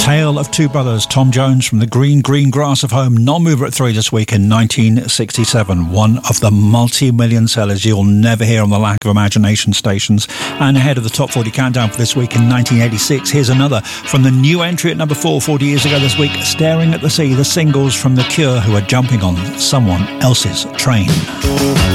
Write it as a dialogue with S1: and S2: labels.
S1: Tale of Two Brothers, Tom Jones from the Green Grass of Home, non-mover at 3 this week in 1967. One of the multi-million sellers you'll never hear on the Lack of Imagination stations. And ahead of the Top 40 Countdown for this week in 1986, here's another from the new entry at number 4 40 years ago this week, Staring at the Sea, the Singles from The Cure, who are jumping on someone else's train.